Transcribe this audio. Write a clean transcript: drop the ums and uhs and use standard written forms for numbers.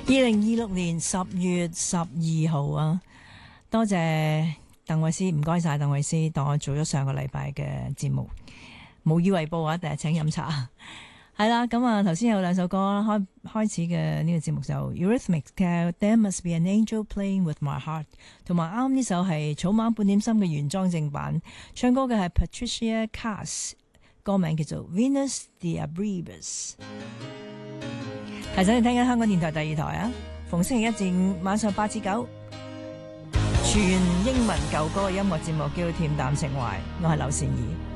2026年10月12號啊，多謝鄧慧思，唔該晒鄧慧思，當我做咗上個禮拜嘅節目，無以為報啊，第日請飲茶。係啦，咁啊，頭先有兩首歌開始嘅呢個節目就 Eurythmics 嘅 There Must Be an Angel Playing With My Heart， 同埋啱呢首係草蜢半點心嘅原裝正版，唱歌嘅係 Patricia Cass， 歌名叫做 Venus de Abribus。 提醒你聽緊香港電台第2台啊，逢星期一至五晚上8至9，全英文舊歌嘅音樂節目叫恬淡情懷，我係劉善儀。